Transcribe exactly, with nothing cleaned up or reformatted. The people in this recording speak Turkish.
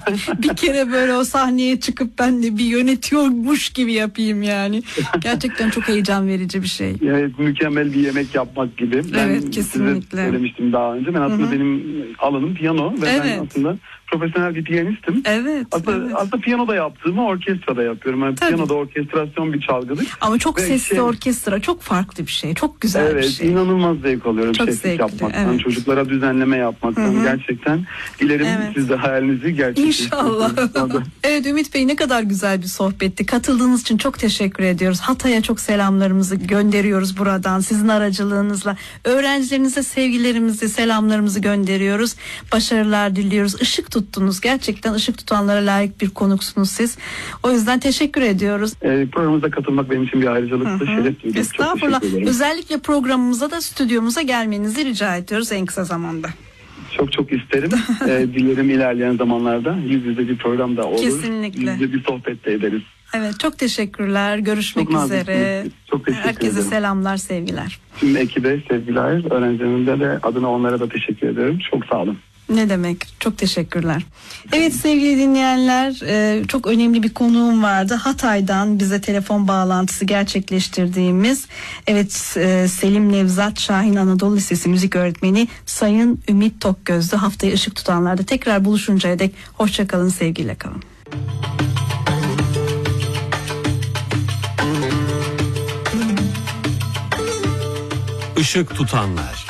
Bir kere böyle o sahneye çıkıp ben de bir yönetiyormuş gibi yapayım yani. Gerçekten çok heyecan verici bir şey. Yani mükemmel bir yemek yapmak gibi. Ben Evet, kesinlikle. size söylemiştim daha önce. Ben aslında Hı-hı. benim alanım piyano ve evet. ben aslında profesyonel bir piyanistim. Evet. Aslında, evet. aslında piyano da yaptığımı orkestrada yapıyorum. Yani piyanoda orkestrasyon bir çalgıdır. Ama çok ve sesli şey, orkestra çok farklı bir şey. Çok güzel evet, bir şey. Evet, inanılmaz zevk alıyorum çok seslik zevkli, yapmaktan. Evet. Çocuklara düzenleme yapmaktan. Hı-hı. Gerçekten dilerim evet. siz de hayalinizi gerçekleştirirsiniz. İnşallah. Evet Ümit Bey, ne kadar güzel bir sohbetti. Katıldığınız için çok teşekkür ediyoruz. Hatay'a çok selamlarımızı gönderiyoruz buradan. Sizin aracılığınızla. Öğrencilerinize sevgilerimizi, selamlarımızı gönderiyoruz. Başarılar diliyoruz. Işık tuttunuz. Gerçekten ışık tutanlara layık bir konuksunuz siz. O yüzden teşekkür ediyoruz. E, programımıza katılmak benim için bir ayrıcalıktı. Şeref duydum. Estağfurullah. Özellikle programımıza da stüdyomuza gelmenizi rica ediyoruz en kısa zamanda. Çok çok isterim. e, dilerim ilerleyen zamanlarda yüz yüze bir program da olur. Kesinlikle. Yüz yüze bir sohbet de ederiz. Evet, çok teşekkürler. Görüşmek çok üzere. Çok teşekkür Herkese ederim. selamlar, sevgiler. Tüm ekibe sevgiler. Öğrencilerimde de adına onlara da teşekkür ederim. Çok sağ olun. Ne demek? Çok teşekkürler. Evet sevgili dinleyenler, çok önemli bir konuğum vardı. Hatay'dan bize telefon bağlantısı gerçekleştirdiğimiz, evet, Selim Nevzat Şahin Anadolu Lisesi müzik öğretmeni Sayın Ümit Tokgöz'dü. Haftaya ışık tutanlarda tekrar buluşuncaya dek hoşça kalın, sevgiyle kalın. Işık tutanlar.